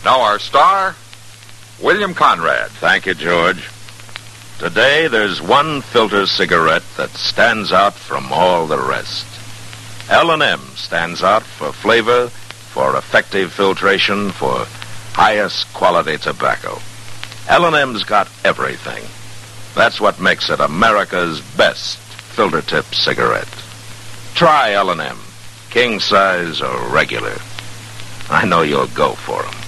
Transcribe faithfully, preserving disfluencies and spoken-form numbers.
Now our star, William Conrad. Thank you, George. Today, there's one filter cigarette that stands out from all the rest. L and M stands out for flavor, for effective filtration, for highest quality tobacco. L and M's got everything. That's what makes it America's best filter tip cigarette. Try L and M, king size or regular. I know you'll go for 'em.